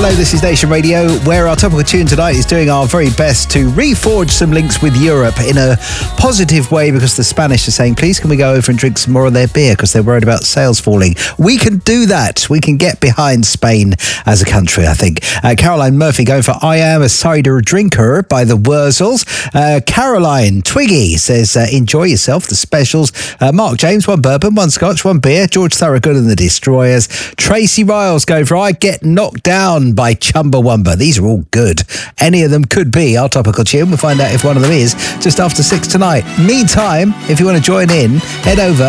Hello, this is Nation Radio, where our topical tune tonight is doing our very best to reforge some links with Europe in a positive way, because the Spanish are saying, please can we go over and drink some more of their beer because they're worried about sales falling. We can do that. We can get behind Spain as a country, I think. Caroline Murphy going for I Am a Cider Drinker by the Wurzels. Caroline Twiggy says, enjoy yourself, the specials. Mark James, one bourbon, one scotch, one beer. George Thorogood and the Destroyers. Tracy Riles going for I Get Knocked Down by Chumbawamba. These are all good. Any of them could be our topical tune. We'll find out if one of them is just after 6 tonight. Meantime, if you want to join in, head over